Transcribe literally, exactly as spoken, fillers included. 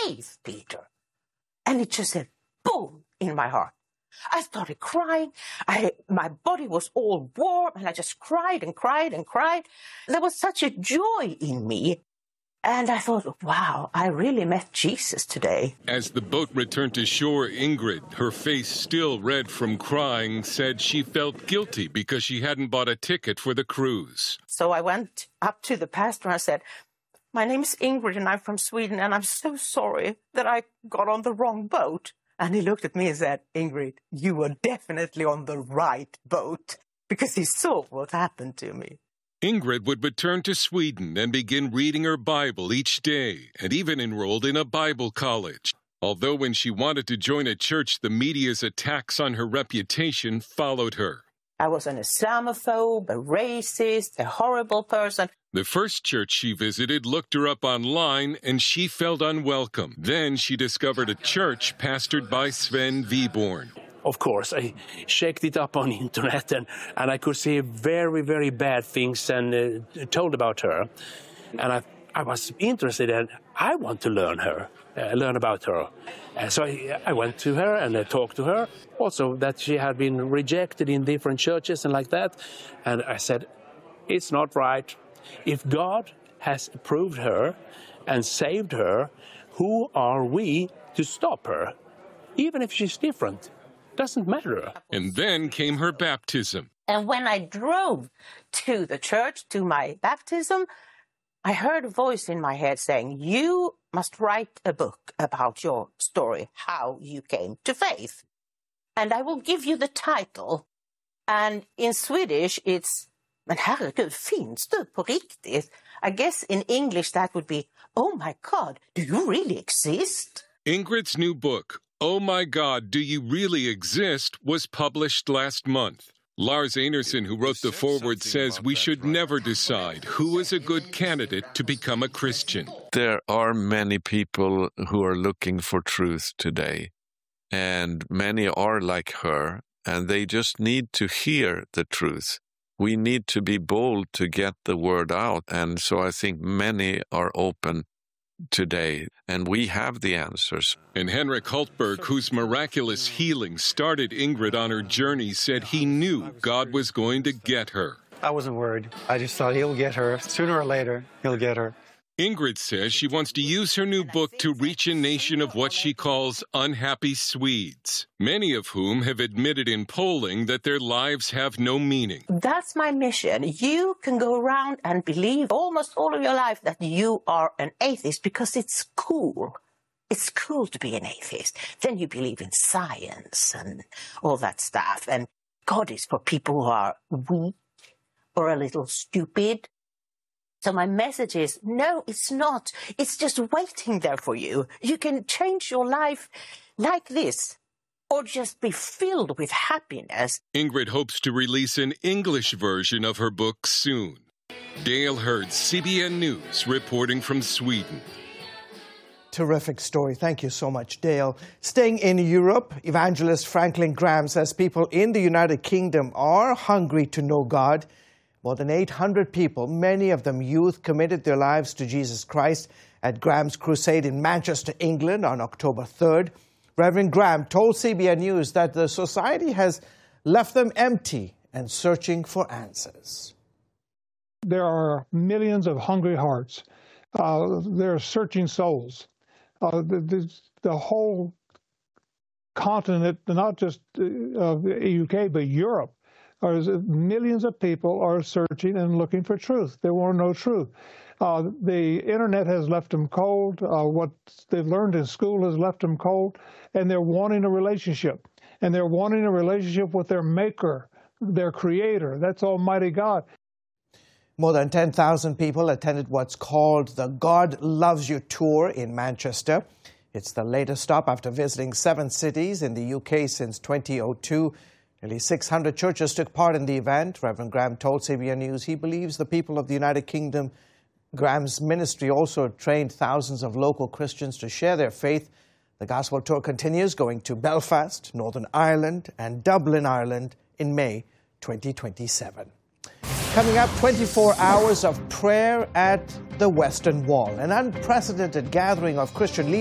faith, Peter. And it just said, boom, in my heart. I started crying. I, my body was all warm, and I just cried and cried and cried. There was such a joy in me. And I thought, wow, I really met Jesus today. As the boat returned to shore, Ingrid, her face still red from crying, said she felt guilty because she hadn't bought a ticket for the cruise. So I went up to the pastor and I said, my name is Ingrid and I'm from Sweden, and I'm so sorry that I got on the wrong boat. And he looked at me and said, Ingrid, you were definitely on the right boat, because he saw what happened to me. Ingrid would return to Sweden and begin reading her Bible each day, and even enrolled in a Bible college. Although when she wanted to join a church, the media's attacks on her reputation followed her. I was an Islamophobe, a racist, a horrible person. The first church she visited looked her up online, and she felt unwelcome. Then she discovered a church pastored by Sven Viborn. Of course, I checked it up on internet, and, and I could see very, very bad things and uh, told about her. And I, I was interested, and I want to learn her, uh, learn about her. Uh, so I, I went to her and I talked to her. Also, that she had been rejected in different churches and like that. And I said, it's not right. If God has approved her and saved her, who are we to stop her? Even if she's different. Doesn't matter. And then came her baptism. And when I drove to the church, to my baptism, I heard a voice in my head saying, you must write a book about your story, how you came to faith. And I will give you the title. And in Swedish, it's, men herregud, finns du på riktigt? I guess in English that would be, oh my God, do you really exist? Ingrid's new book, Oh My God, Do You Really Exist, was published last month. Lars Einarson, who wrote the foreword, says we should never decide who is a good candidate to become a Christian. There are many people who are looking for truth today, and many are like her, and they just need to hear the truth. We need to be bold to get the word out, and so I think many are open today, and we have the answers. And Henrik Hultberg, whose miraculous healing started Ingrid on her journey, said he knew God was going to get her. I wasn't worried. I just thought he'll get her. Sooner or later, he'll get her. Ingrid says she wants to use her new book to reach a nation of what she calls unhappy Swedes, many of whom have admitted in polling that their lives have no meaning. That's my mission. You can go around and believe almost all of your life that you are an atheist because it's cool. It's cool to be an atheist. Then you believe in science and all that stuff. And God is for people who are weak or a little stupid. So my message is, no, it's not. It's just waiting there for you. You can change your life like this, or just be filled with happiness. Ingrid hopes to release an English version of her book soon. Dale Hurd, C B N News, reporting from Sweden. Terrific story. Thank you so much, Dale. Staying in Europe, evangelist Franklin Graham says people in the United Kingdom are hungry to know God. More than eight hundred people, many of them youth, committed their lives to Jesus Christ at Graham's crusade in Manchester, England on October third. Reverend Graham told C B N News that the society has left them empty and searching for answers. There are millions of hungry hearts. Uh, there are searching souls. Uh, the, the, the whole continent, not just uh, the U K, but Europe, are, millions of people are searching and looking for truth. There were no truth. Uh, the internet has left them cold. Uh, what they've learned in school has left them cold. And they're wanting a relationship. And they're wanting a relationship with their maker, their creator. That's Almighty God. More than ten thousand people attended what's called the God Loves You Tour in Manchester. It's the latest stop after visiting seven cities in the U K since twenty oh two. Nearly six hundred churches took part in the event. Reverend Graham told C B N News he believes the people of the United Kingdom. Graham's ministry also trained thousands of local Christians to share their faith. The gospel tour continues, going to Belfast, Northern Ireland, and Dublin, Ireland in May twenty twenty-seven. Coming up, twenty-four hours of prayer at the Western Wall, an unprecedented gathering of Christian leaders